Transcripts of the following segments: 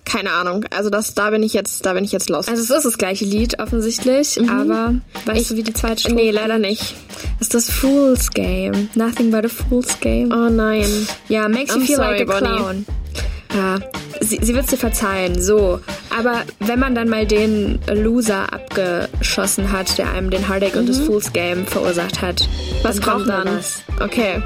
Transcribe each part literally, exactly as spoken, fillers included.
keine Ahnung. Also das, da bin ich jetzt, da bin ich jetzt lost. Also es ist das gleiche Lied offensichtlich, mhm. aber weißt ich, du, wie die zweite Strophe? Nee, leider nicht. Das ist das Fool's Game. Nothing but a Fool's Game. Oh nein. Ja, makes you I'm feel sorry, like a Bonnie. clown. Ja, sie, sie wird's dir verzeihen, so. Aber wenn man dann mal den Loser abgeschossen hat, der einem den Heartache mhm. und das Fool's Game verursacht hat, was dann kommt dann? dann? Okay.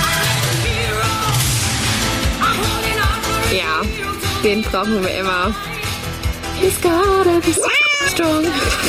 Ja, den brauchen wir immer. He's gotta be strong.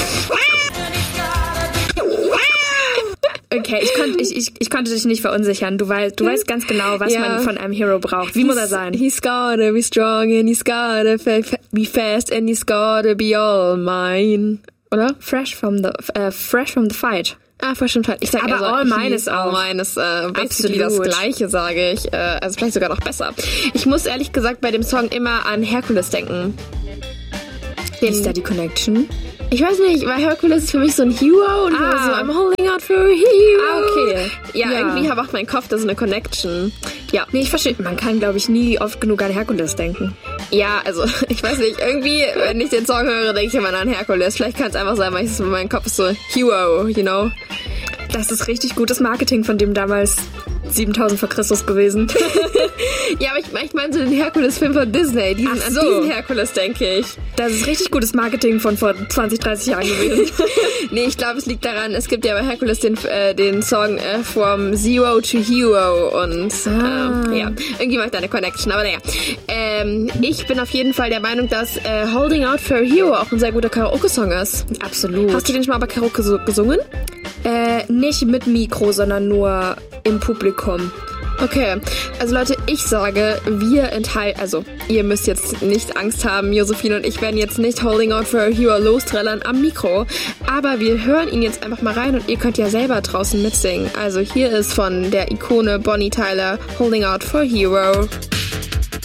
Okay, ich, konnt, ich, ich, ich konnte dich nicht verunsichern. Du, weißt, du weißt ganz genau, was ja. man von einem Hero braucht. Wie he's, muss er sein? He's gotta be strong and he's gotta be fast and he's gotta be all mine. Oder? Fresh from the, uh, fresh from the fight. Ah, fresh from the fight. Ich sag aber also, all mine ist auch. All mine ist äh, basically das Gleiche, sage ich. Äh, also vielleicht sogar noch besser. Ich muss ehrlich gesagt bei dem Song immer an Hercules denken. Den, ist da die Connection? Ich weiß nicht, weil Hercules ist für mich so ein Hero und ah. so, I'm holding out for a hero. Ah, okay. Ja, ja. irgendwie macht mein Kopf da so eine Connection. Ja. Nee, ich verstehe. Man kann, glaube ich, nie oft genug an Hercules denken. Ja, also, ich weiß nicht, irgendwie, wenn ich den Song höre, denke ich immer an Hercules. Vielleicht kann es einfach sein, weil ich so, mein Kopf ist so Hero, you know? Das ist richtig gutes Marketing von dem damals siebentausend vor Christus gewesen. Ja, aber ich, ich meine so den Herkules-Film von Disney. Diesen, Ach so. An diesen Herkules, denke ich. Das ist richtig gutes Marketing von vor zwanzig, dreißig Jahren gewesen. Nee, ich glaube, es liegt daran, es gibt ja bei Hercules den, äh, den Song äh, From Zero to Hero und ah. ähm, ja, irgendwie macht da eine Connection, aber naja. Ähm, ich bin auf jeden Fall der Meinung, dass äh, Holding Out for a Hero auch ein sehr guter Karaoke-Song ist. Absolut. Hast du den schon mal bei Karaoke so gesungen? Äh, nicht mit Mikro, sondern nur im Publikum. Okay, also Leute, ich sage, wir enthalten, also ihr müsst jetzt nicht Angst haben, Josephine und ich werden jetzt nicht Holding Out for a Hero losträllern am Mikro, aber wir hören ihn jetzt einfach mal rein und ihr könnt ja selber draußen mitsingen. Also hier ist von der Ikone Bonnie Tyler Holding Out for a Hero.